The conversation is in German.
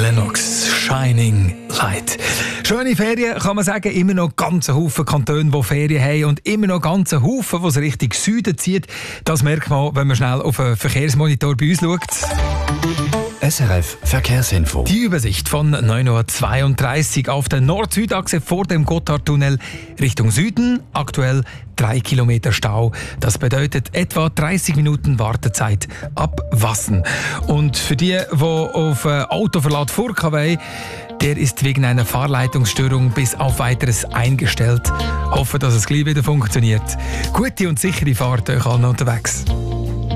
Lennox, Shining Light. Schöne Ferien, kann man sagen, immer noch ganz Haufen Kantone, die Ferien haben und immer noch ganz Haufen, die es Richtung Süden zieht. Das merkt man, wenn man schnell auf den Verkehrsmonitor bei uns schaut. SRF Verkehrsinfo. Die Übersicht von 9.32 Uhr auf der Nord-Süd-Achse vor dem Gotthardtunnel Richtung Süden. Aktuell 3 Kilometer Stau. Das bedeutet etwa 30 Minuten Wartezeit ab Wassen. Und für die auf Autoverlad vor KW, der ist wegen einer Fahrleitungsstörung bis auf Weiteres eingestellt. Hoffe, dass es gleich wieder funktioniert. Gute und sichere Fahrt euch allen unterwegs.